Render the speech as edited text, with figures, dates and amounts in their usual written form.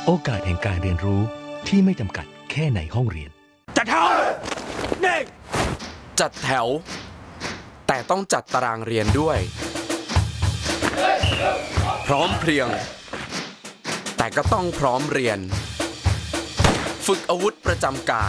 โอกาสแห่งการเรียนรู้ที่ไม่จำกัดแค่ในห้องเรียนจัดแถวนี่จัดแถวแต่ต้องจัดตารางเรียนด้วยพร้อมเพรียงแต่ก็ต้องพร้อมเรียนฝึกอาวุธประจำกาย